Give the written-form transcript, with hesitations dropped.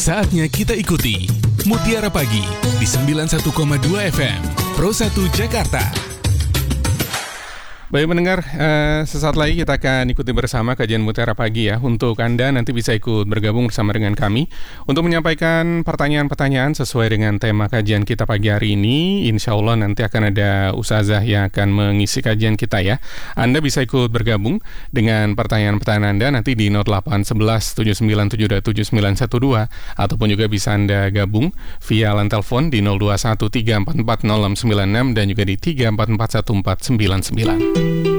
Saatnya kita ikuti Mutiara Pagi di 91,2 FM Pro 1 Jakarta. Baik mendengar, sesaat lagi kita akan ikuti bersama kajian Mutiara Pagi ya. Untuk Anda nanti bisa ikut bergabung bersama dengan kami untuk menyampaikan pertanyaan-pertanyaan sesuai dengan tema kajian kita pagi hari ini. Insya Allah nanti akan ada ustazah yang akan mengisi kajian kita ya. Anda bisa ikut bergabung dengan pertanyaan-pertanyaan Anda nanti di 0811 79727912 ataupun juga bisa Anda gabung via line telepon di 021 344 0696 dan juga di 3441499.